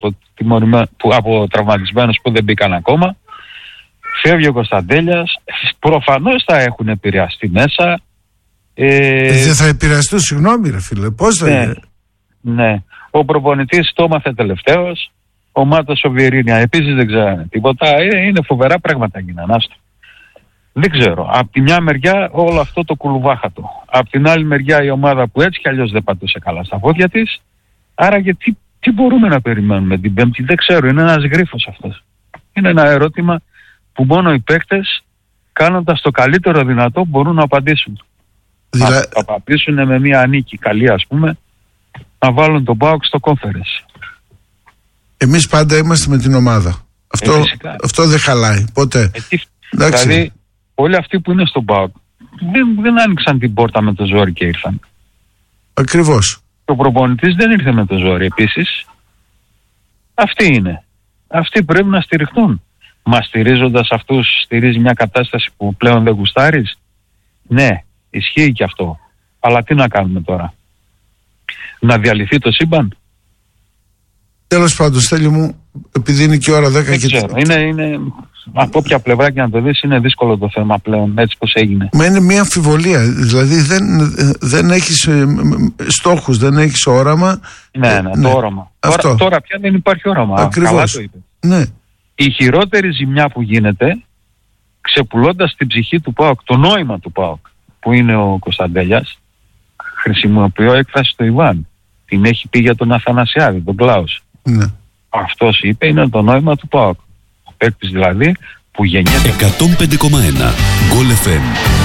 από τραυματισμένους που δεν μπήκαν ακόμα. Φεύγει ο Κωνσταντέλιας. Προφανώς θα έχουν επηρεαστεί μέσα. Δεν θα επηρεαστούν, συγγνώμη ρε φίλε, πώς θα είναι? Ναι. Ο προπονητής το έμαθε τελευταίος. Ο Μάτος, ο Βιερίνια επίσης δεν ξέρανε τίποτα. Είναι φοβερά πράγματα γίνανε. Δεν ξέρω. Απ' τη μια μεριά όλο αυτό το κουλουβάχατο. Απ' την άλλη μεριά η ομάδα που έτσι κι αλλιώς δεν πατούσε καλά στα πόδια της. Άρα γιατί τι μπορούμε να περιμένουμε την Πέμπτη? Δεν ξέρω. Είναι ένας γρίφος αυτός. Είναι ένα ερώτημα που μόνο οι παίκτες, κάνοντας το καλύτερο δυνατό, μπορούν να απαντήσουν. Να απαντήσουν με μια νίκη καλή, ας πούμε, να βάλουν τον ΠΑΟΚ στο conference. Εμείς πάντα είμαστε με την ομάδα. Αυτό δεν χαλάει ποτέ. Δηλαδή όλοι αυτοί που είναι στον ΠΑΟΚ δεν άνοιξαν την πόρτα με το ζόρι και ήρθαν. Ακριβώς. Ο προπονητής δεν ήρθε με το ζόρι επίσης. Αυτοί είναι. Αυτοί πρέπει να στηριχτούν. Μα στηρίζοντας αυτούς στηρίζει μια κατάσταση που πλέον δεν γουστάρεις? Ναι, ισχύει και αυτό. Αλλά τι να κάνουμε τώρα? Να διαλυθεί το σύμπαν? Τέλος πάντων, Στέλιο μου, επειδή είναι και ώρα 10 δεν ξέρω. Είναι από όποια πλευρά και να το δεις, είναι δύσκολο το θέμα πλέον, έτσι πως έγινε. Μα είναι μια αμφιβολία. Δηλαδή δεν έχεις στόχους, δεν έχεις όραμα. Ναι, το όραμα. Τώρα πια δεν υπάρχει όραμα. Ακριβώς. Καλά το είπε. Ναι. Η χειρότερη ζημιά που γίνεται, ξεπουλώντας την ψυχή του ΠΑΟΚ, το νόημα του ΠΑΟΚ, που είναι ο Κωνσταντέλιας, χρησιμοποιώ έκφραση του Ιβάν. Την έχει πει για τον Αθανασιάδη, τον Κλάους. Ναι. Αυτός είπε είναι το νόημα του ΠΑΟΚ. Ο παίκτης δηλαδή που γεννιέται. 105,1 Goal FM.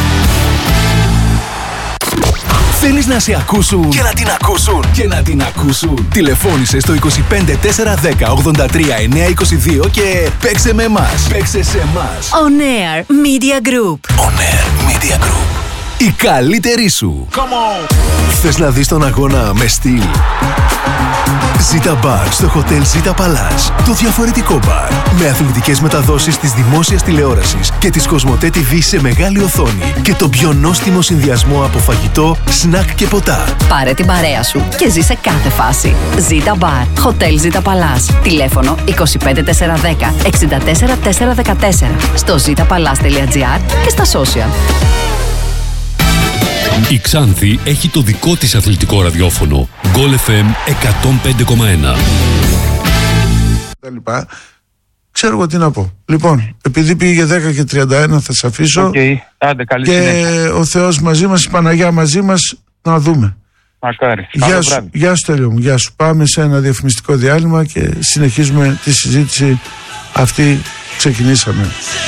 Θέλεις να σε ακούσουν και να την ακούσουν και να την ακούσουν? Τηλεφώνησε στο 25 410 83 922 και παίξε με εμάς. Παίξε σε εμάς. On Air Media Group. On Air Media Group. Η καλύτερη σου. Come on. Θες να δεις τον αγώνα με στυλ? Ζήτα Μπαρ στο Hotel Zita Palace. Το διαφορετικό μπαρ. Με αθλητικές μεταδόσεις της δημόσιας τηλεόρασης και της Κοσμοτέ TV σε μεγάλη οθόνη. Και το πιο νόστιμο συνδυασμό από φαγητό, σνακ και ποτά. Πάρε την παρέα σου και ζει σε κάθε φάση. Zita Bar. Hotel Zita Palace. Τηλέφωνο 25 410 64 414. Στο zitapalace.gr και στα social. Η Ξάνθη έχει το δικό της αθλητικό ραδιόφωνο. Goal FM 105,1. Ξέρω εγώ τι να πω. Λοιπόν, επειδή πήγε 10 και 31 θα σε αφήσω. Άντε, καλή και συνέχεια. Ο Θεός μαζί μας, η Παναγιά μαζί μας, να δούμε. Μακάρι. Γεια σου Τέλειο μου, γεια σου. Πάμε σε ένα διαφημιστικό διάλειμμα και συνεχίζουμε τη συζήτηση αυτή που ξεκινήσαμε.